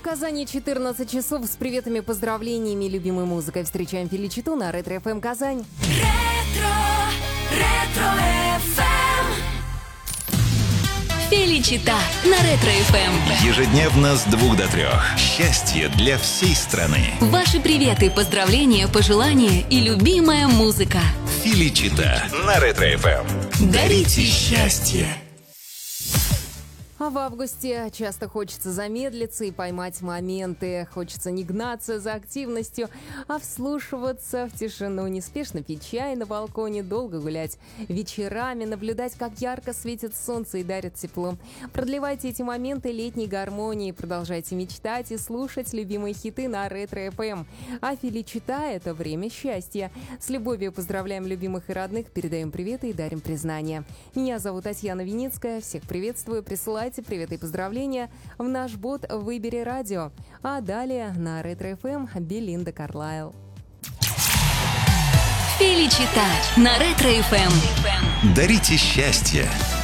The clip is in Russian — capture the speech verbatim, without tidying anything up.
Казани четырнадцать часов. С приветами, поздравлениями и любимой музыкой встречаем Феличиту на Ретро эф эм Казань. Ретро, Ретро эф эм. Феличита на Ретро эф эм. Ежедневно с двух до трех. Счастье для всей страны. Ваши приветы, поздравления, пожелания и любимая музыка. Феличита на Ретро эф эм. Дарите счастье. А в августе часто хочется замедлиться и поймать моменты. Хочется не гнаться за активностью, а вслушиваться в тишину, неспешно пить чай на балконе, долго гулять вечерами, наблюдать, как ярко светит солнце и дарит тепло. Продлевайте эти моменты летней гармонии, продолжайте мечтать и слушать любимые хиты на Ретро эф эм. А Феличита — это время счастья. С любовью поздравляем любимых и родных, передаем приветы и дарим признание. Меня зовут Татьяна Виницкая. Всех приветствую, присылайте приветы и поздравления в наш бот «Выбери радио». А далее на Ретро эф эм Белинда Карлайл. Феличита на Ретро эф эм. Дарите счастье.